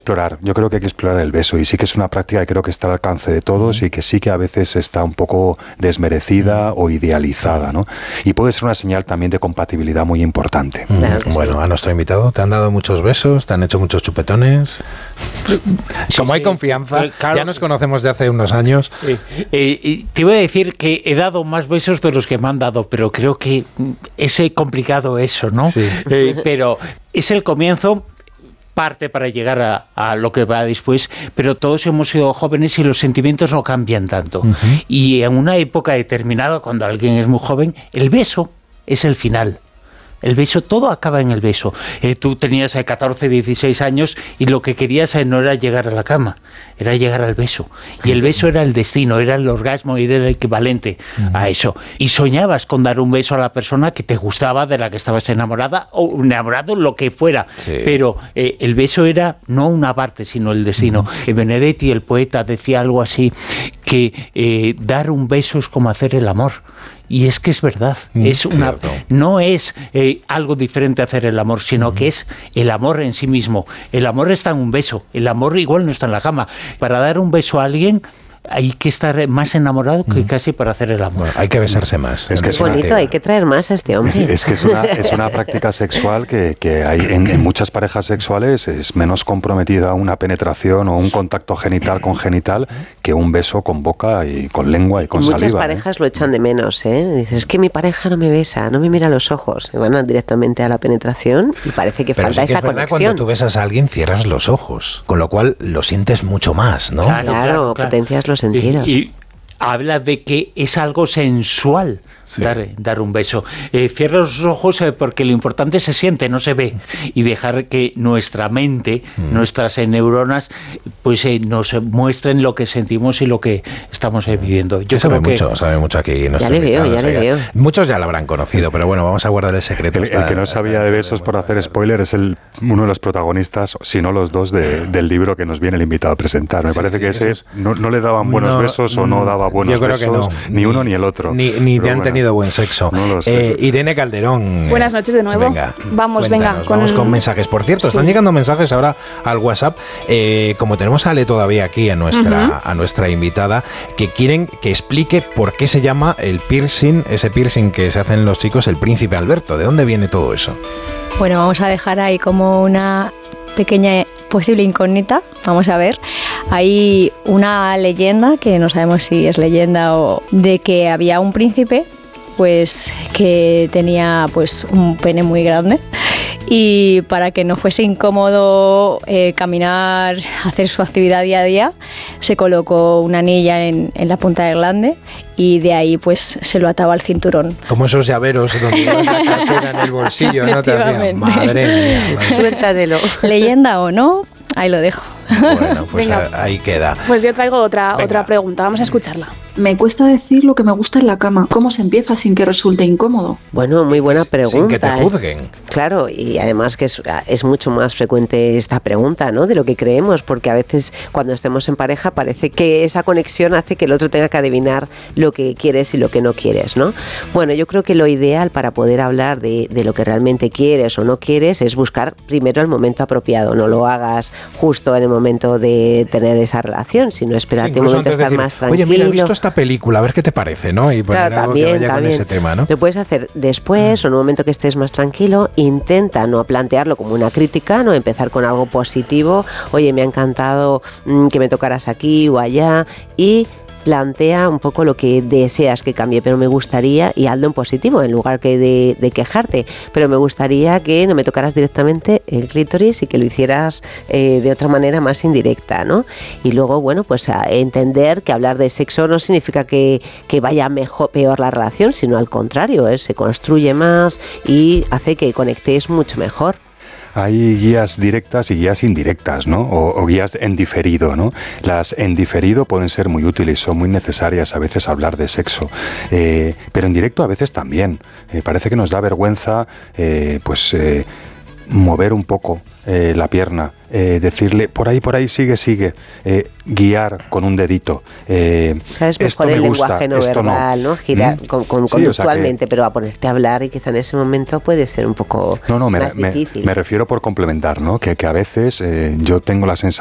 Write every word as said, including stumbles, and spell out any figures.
Explorar, yo creo que hay que explorar el beso y sí que es una práctica que creo que está al alcance de todos y que sí que a veces está un poco desmerecida o idealizada, ¿no? Y puede ser una señal también de compatibilidad muy importante. Claro bueno, sí. A nuestro invitado, ¿te han dado muchos besos? ¿Te han hecho muchos chupetones? Sí, Como sí, hay confianza, claro. Ya nos conocemos de hace unos años. Eh, eh, te voy a decir que he dado más besos de los que me han dado, pero creo que es complicado eso, ¿no? Sí. Eh, pero es el comienzo... parte para llegar a, a lo que va después, pero todos hemos sido jóvenes y los sentimientos no cambian tanto. Uh-huh. Y en una época determinada, cuando alguien es muy joven, el beso es el final. El beso, todo acaba en el beso. Eh, tú tenías eh, catorce, dieciséis años y lo que querías eh, no era llegar a la cama, era llegar al beso. Y el beso era el destino, era el orgasmo, era el equivalente uh-huh. a eso. Y soñabas con dar un beso a la persona que te gustaba, de la que estabas enamorada o enamorado, lo que fuera. Sí. Pero eh, el beso era no una parte, sino el destino. Uh-huh. Benedetti, el poeta, decía algo así, que eh, dar un beso es como hacer el amor. Y es que es verdad, es una, no es eh, algo diferente a hacer el amor, sino uh-huh. que es el amor en sí mismo. El amor está en un beso, el amor igual no está en la cama. Para dar un beso a alguien hay que estar más enamorado que casi para hacer el amor. Bueno, hay que besarse más. Es que es bonito, una, hay que traer más a este hombre. Es, es que es una, es una práctica sexual que, que hay en, en muchas parejas sexuales es menos comprometida una penetración o un contacto genital con genital que un beso con boca y con lengua y con muchas saliva. Muchas parejas ¿eh? Lo echan de menos, ¿eh? Dices, es que mi pareja no me besa, no me mira a los ojos. Se van directamente a la penetración y parece que Pero falta sí que esa es verdad, conexión. Cuando tú besas a alguien cierras los ojos, con lo cual lo sientes mucho más, ¿no? Claro, claro, claro, claro. Potencias los sentidos. Y, y habla de que es algo sensual. Sí. Dar, dar un beso. Eh, cierra los ojos eh, porque lo importante se siente, no se ve. Y dejar que nuestra mente, mm. nuestras eh, neuronas, pues eh, nos muestren lo que sentimos y lo que estamos eh, viviendo. Yo sabe creo mucho, que... sabe mucho aquí. Ya le veo, ya le veo. Muchos ya lo habrán conocido, pero bueno, vamos a guardar el secreto. El, el que no sabía de besos, por hacer spoiler, es el, uno de los protagonistas, si no los dos, de, del libro que nos viene el invitado a presentar. Me sí, parece sí, que ese es, no, no le daban buenos no, besos o no daba buenos besos, no. ni uno ni el otro. Ni, ni te han bueno, tenido buen sexo. No lo sé. Eh, Irene Calderón. Buenas noches de nuevo. Venga, vamos, venga. Con... Vamos con mensajes. Por cierto, sí. están llegando mensajes ahora al WhatsApp. Eh, como tenemos a Ale todavía aquí, a nuestra, uh-huh. a nuestra invitada, que quieren que explique por qué se llama el piercing, ese piercing que se hacen los chicos, el Príncipe Alberto. ¿De dónde viene todo eso? Bueno, vamos a dejar ahí como una pequeña posible incógnita. Vamos a ver. Hay una leyenda, que no sabemos si es leyenda o de que había un príncipe pues que tenía pues un pene muy grande y para que no fuese incómodo eh, caminar, hacer su actividad día a día, se colocó una anilla en, en la punta del glande y de ahí pues se lo ataba al cinturón. Como esos llaveros donde llevas la cartera en el bolsillo, ¿no? Te hacía, madre mía. Madre. Suéltatelo. Leyenda o no, ahí lo dejo. Bueno, pues a, ahí queda. Pues yo traigo otra, otra pregunta, vamos a escucharla. Me cuesta decir lo que me gusta en la cama. ¿Cómo se empieza sin que resulte incómodo? Bueno, muy buena pregunta. Sin que te juzguen. ¿eh? Claro, y además que es, es mucho más frecuente esta pregunta, ¿no? De lo que creemos, porque a veces cuando estemos en pareja parece que esa conexión hace que el otro tenga que adivinar lo que quieres y lo que no quieres, ¿no? Bueno, yo creo que lo ideal para poder hablar de, de lo que realmente quieres o no quieres es buscar primero el momento apropiado. No lo hagas justo en el momento de tener esa relación, sino esperarte sí, un momento a estar decir, más tranquilo. Oye, mira, he visto esta película, a ver qué te parece, ¿no? Y poner claro, algo también, que vaya también. con ese tema, ¿no? Lo puedes hacer después mm. o en un momento que estés más tranquilo. Intenta no plantearlo como una crítica, no empezar con algo positivo. Oye, me ha encantado mmm, que me tocaras aquí o allá y plantea un poco lo que deseas que cambie, pero me gustaría, y hazlo en positivo en lugar que de, de quejarte, pero me gustaría que no me tocaras directamente el clítoris y que lo hicieras eh, de otra manera más indirecta, ¿no? Y luego, bueno, pues a entender que hablar de sexo no significa que, que vaya mejor, peor la relación, sino al contrario, ¿eh? Se construye más y hace que conectéis mucho mejor. Hay guías directas y guías indirectas, ¿no? O, o guías en diferido, ¿no? Las en diferido pueden ser muy útiles, son muy necesarias a veces hablar de sexo, eh, pero en directo a veces también. Eh, parece que nos da vergüenza, eh, pues... Eh, mover un poco eh, la pierna, eh, decirle por ahí, por ahí, sigue, sigue, eh, guiar con un dedito. Eh, ¿Sabes? Esto Mejor me el gusta, lenguaje no esto verbal, no. ¿no? Girar ¿Mm? con, con, Sí, conductualmente, o sea que, pero a ponerte a hablar y quizá en ese momento puede ser un poco no, no, me, más me, difícil. me refiero por complementar, ¿no? Que, que a veces eh, yo tengo la sensación